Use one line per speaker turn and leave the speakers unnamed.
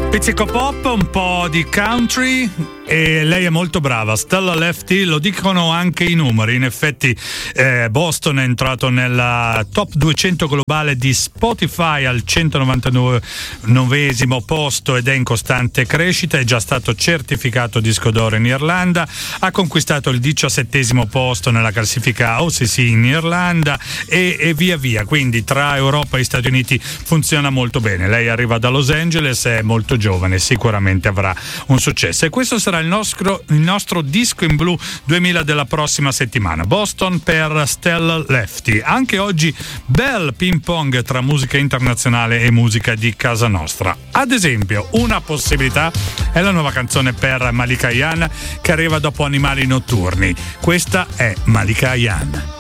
Pizzico pop, un po' di country, e lei è molto brava. Stella Lefty, lo dicono anche i numeri. In effetti Boston è entrato nella top 200 globale di Spotify al 199esimo posto ed è in costante crescita. È già stato certificato disco d'oro in Irlanda, ha conquistato il 17esimo posto nella classifica OCC in Irlanda e via via. Quindi tra Europa e Stati Uniti funziona molto bene. Lei arriva da Los Angeles, è molto giovane, sicuramente avrà un successo, e questo sarà il nostro disco in blu 2000 della prossima settimana. Boston per Stella Lefty. Anche oggi bel ping pong tra musica internazionale e musica di casa nostra. Ad esempio, una possibilità è la nuova canzone per Malika Ayane che arriva dopo Animali Notturni. Questa è Malika Ayane.